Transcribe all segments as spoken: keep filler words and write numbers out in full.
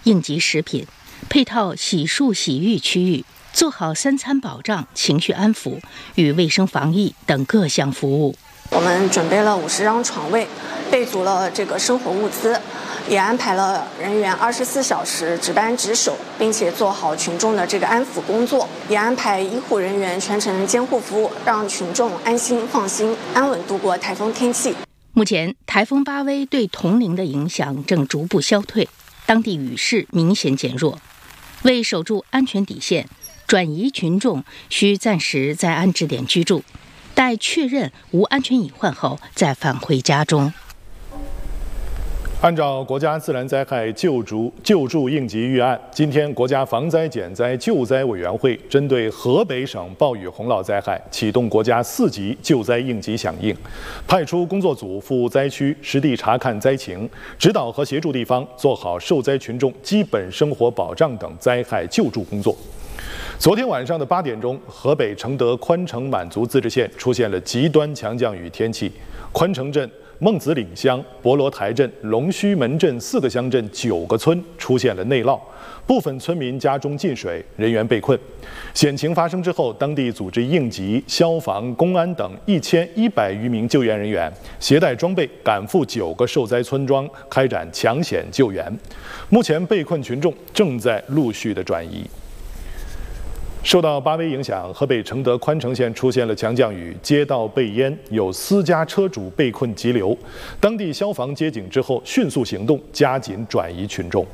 应急食品，配套洗漱洗浴区域，做好三餐保障、情绪安抚与卫生防疫等各项服务。 我们准备了五十张床位，备足了这个生活物资，也安排了人员二十四小时值班值守，并且做好群众的这个安抚工作，也安排医护人员全程监护服务，让群众安心放心、安稳度过台风天气。 目前，台风巴威对铜陵的影响正逐步消退，当地雨势明显减弱。为守住安全底线，转移群众需暂时在安置点居住，待确认无安全隐患后再返回家中。 按照国家自然灾害救助救助应急预案，今天国家防灾减灾救灾委员会针对河北省暴雨洪涝灾害启动国家四级救灾应急响应，派出工作组赴灾区实地查看灾情，指导和协助地方做好受灾群众基本生活保障等灾害救助工作。昨天晚上的八点钟，河北承德宽城满族自治县出现了极端强降雨天气，宽城镇、孟子岭乡、博罗台镇、龙须门镇四个乡镇九个村出现了内涝，部分村民家中进水，人员被困。险情发生之后，当地组织应急、消防、公安等一千一百余名救援人员，携带装备赶赴九个受灾村庄，开展抢险救援。目前被困群众正在陆续的转移。受到巴威影响，河北承德宽城县出现了强降雨，街道被淹，有私家车主被困急流。当地消防接警之后，迅速行动，加紧转移群众。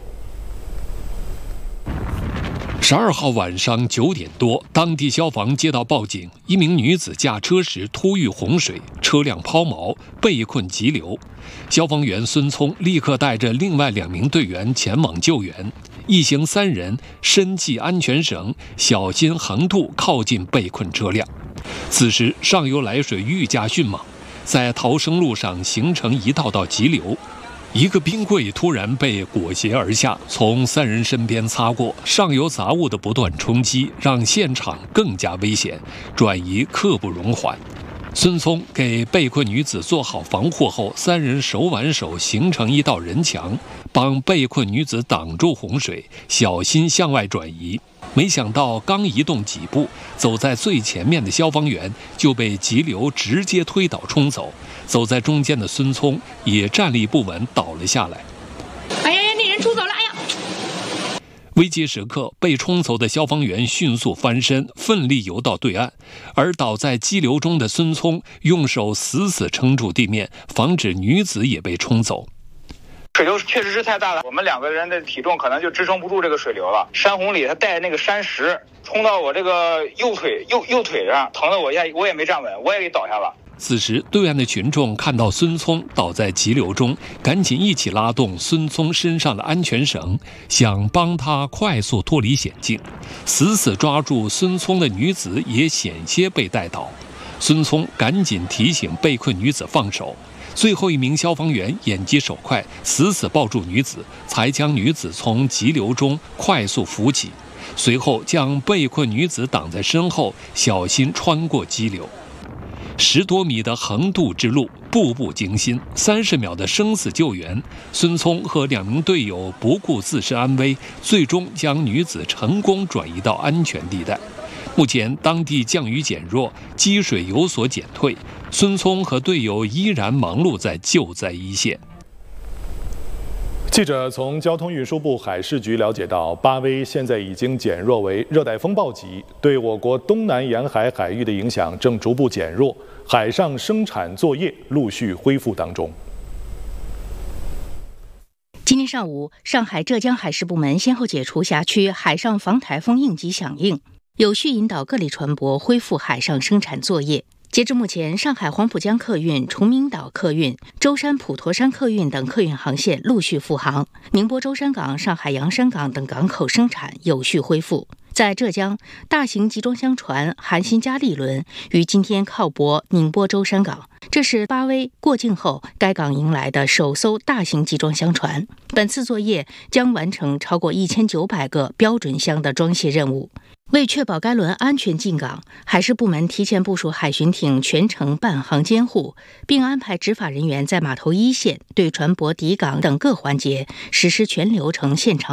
十二号晚上九点多，当地消防接到报警，一名女子驾车时突遇洪水，车辆抛锚，被困急流。消防员孙聪立刻带着另外两名队员前往救援。一行三人身系安全绳，小心横渡靠近被困车辆。此时上游来水愈加迅猛，在逃生路上形成一道道急流。一个冰柜突然被裹挟而下，从三人身边擦过，上游杂物的不断冲击让现场更加危险，转移刻不容缓。孙聪给被困女子做好防护后，三人手挽手形成一道人墙，帮被困女子挡住洪水，小心向外转移。没想到刚移动几步，走在最前面的消防员就被急流直接推倒冲走，走在中间的孙聪也站立不稳倒了下来。 哎呀呀，那人冲走了！哎呀！ 危急时刻，被冲走的消防员迅速翻身，奋力游到对岸，而倒在激流中的孙聪用手死死撑住地面，防止女子也被冲走。 水流确实是太大了，我们两个人的体重可能就支撑不住这个水流了。山洪里他带那个山石冲到我这个右腿右右腿上，疼得我一下我也没站稳，我也给倒下了。 此时，对岸的群众看到孙聪倒在急流中，赶紧一起拉动孙聪身上的安全绳，想帮他快速脱离险境。死死抓住孙聪的女子也险些被带倒，孙聪赶紧提醒被困女子放手。最后一名消防员眼疾手快，死死抱住女子，才将女子从急流中快速扶起，随后将被困女子挡在身后，小心穿过激流。十多米的横渡之路，步步惊心，三十秒的生死救援，孙聪和两名队友不顾自身安危，最终将女子成功转移到安全地带。目前当地降雨减弱，积水有所减退，孙聪和队友依然忙碌在救灾一线。 记者从交通运输部海事局了解到，巴威现在已经减弱为热带风暴级，对我国东南沿海海域的影响正逐步减弱，海上生产作业陆续恢复当中。 今天上午，上海浙江海事部门先后解除辖区海上防台风应急响应，有序引导各类船舶恢复海上生产作业。截至目前，上海黄浦江客运、崇明岛客运、舟山普陀山客运等客运航线陆续复航，宁波舟山港、上海洋山港等港口生产有序恢复。在浙江，大型集装箱船韩新佳丽轮于今天靠泊宁波舟山港，这是巴威过境后该港迎来的首艘大型集装箱船。本次作业将完成超过一千九百个标准箱的装卸任务。为确保该轮安全进港，海事部门提前部署海巡艇全程伴航监护，并安排执法人员在码头一线对船舶抵港等各环节实施全流程现场